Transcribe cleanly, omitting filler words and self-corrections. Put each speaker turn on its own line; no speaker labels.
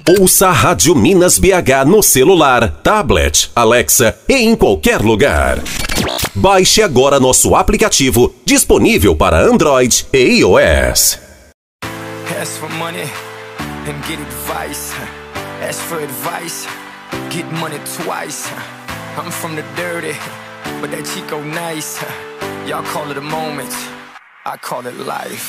Ouça a Rádio Minas BH no celular, tablet, Alexa e em qualquer lugar. Baixe agora nosso aplicativo, disponível para Android e iOS.
Ask for money and get advice. Ask for advice, get money twice. I'm from the dirty, but that Chico nice. Y'all call it a moment, I call it life.